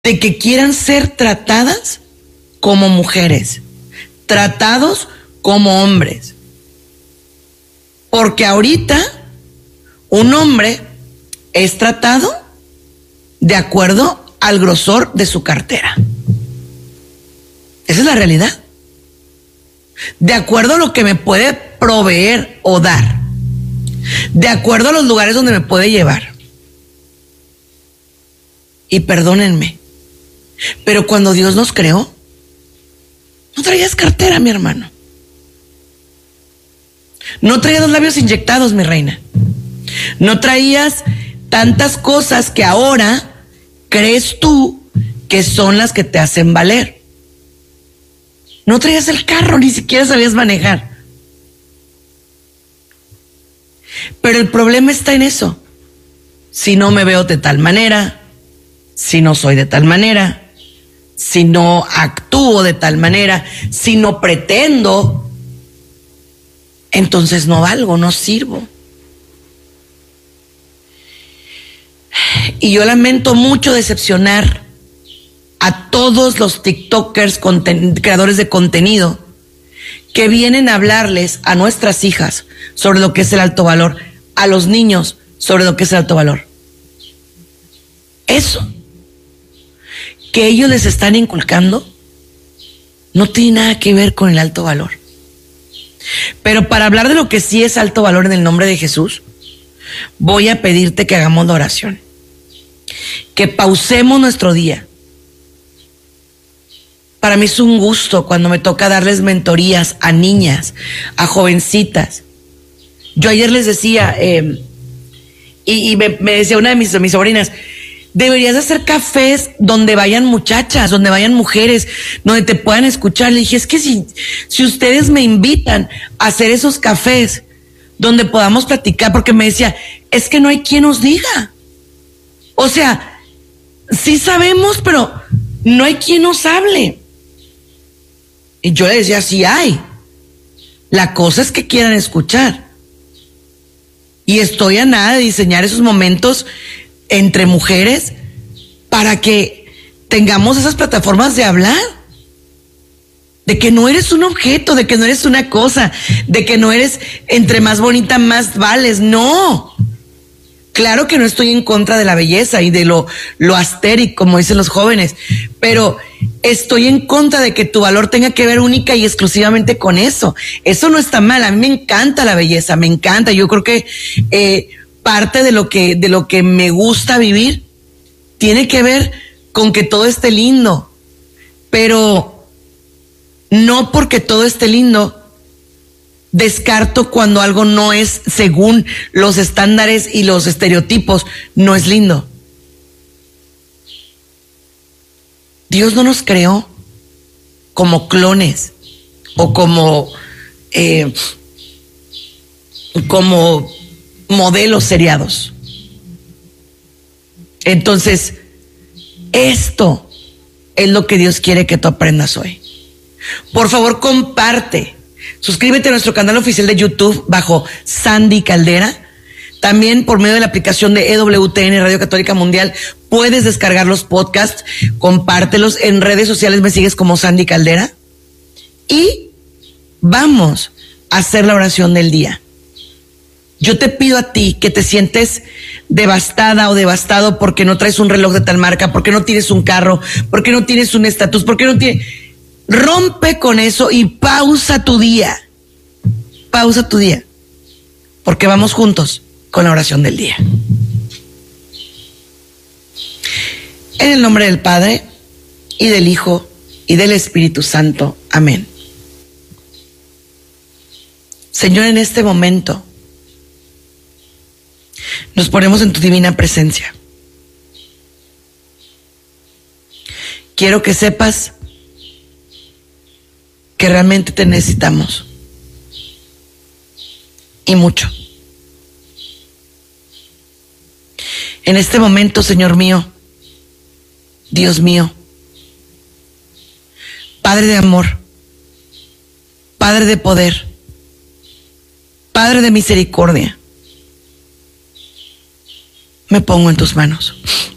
de que quieran ser tratadas como mujeres, tratados como hombres. Porque ahorita un hombre es tratado de acuerdo al grosor de su cartera. Esa es la realidad. De acuerdo a lo que me puede proveer o dar. De acuerdo a los lugares donde me puede llevar. Y perdónenme, pero cuando Dios nos creó, no traías cartera, mi hermano. No traías los labios inyectados, mi reina. No traías tantas cosas que ahora crees tú que son las que te hacen valer. No traías el carro, ni siquiera sabías manejar. Pero el problema está en eso. Si no me veo de tal manera, si no soy de tal manera, si no actúo de tal manera, si no pretendo, entonces no valgo, no sirvo. Y yo lamento mucho decepcionar a todos los TikTokers, creadores de contenido, que vienen a hablarles a nuestras hijas sobre lo que es el alto valor, a los niños sobre lo que es el alto valor. Eso que ellos les están inculcando no tiene nada que ver con el alto valor. Pero para hablar de lo que sí es alto valor en el nombre de Jesús, voy a pedirte que hagamos la oración, que pausemos nuestro día. Para mí es un gusto cuando me toca darles mentorías a niñas, a jovencitas. Yo ayer les decía, y me decía una de mis sobrinas, deberías hacer cafés donde vayan muchachas, donde vayan mujeres, donde te puedan escuchar. Le dije, es que si ustedes me invitan a hacer esos cafés donde podamos platicar, porque me decía, es que no hay quien nos diga. O sea, sí sabemos, pero no hay quien nos hable. Y yo le decía, sí hay. La cosa es que quieran escuchar. Y estoy a nada de diseñar esos momentos entre mujeres para que tengamos esas plataformas de hablar. De que no eres un objeto, de que no eres una cosa, de que no eres entre más bonita más vales. No. Claro que no estoy en contra de la belleza y de lo astérico, como dicen los jóvenes, pero estoy en contra de que tu valor tenga que ver única y exclusivamente con eso. Eso no está mal. A mí me encanta la belleza, me encanta. Yo creo que parte de lo que me gusta vivir tiene que ver con que todo esté lindo, pero no porque todo esté lindo descarto cuando algo no es según los estándares y los estereotipos, no es lindo. Dios no nos creó como clones o como modelos seriados. Entonces, esto es lo que Dios quiere que tú aprendas hoy. Por favor, comparte. Suscríbete a nuestro canal oficial de YouTube bajo Sandy Caldera. También por medio de la aplicación de EWTN Radio Católica Mundial puedes descargar los podcasts, compártelos. En redes sociales me sigues como Sandy Caldera. Y vamos a hacer la oración del día. Yo te pido a ti que te sientes devastada o devastado porque no traes un reloj de tal marca, porque no tienes un carro, porque no tienes un estatus, porque no tienes... Rompe con eso y pausa tu día. Pausa tu día. Porque vamos juntos con la oración del día. En el nombre del Padre, y del Hijo, y del Espíritu Santo. Amén. Señor, en este momento nos ponemos en tu divina presencia. Quiero que sepas que realmente te necesitamos. Y mucho. En este momento, Señor mío, Dios mío, Padre de amor, Padre de poder, Padre de misericordia, me pongo en tus manos.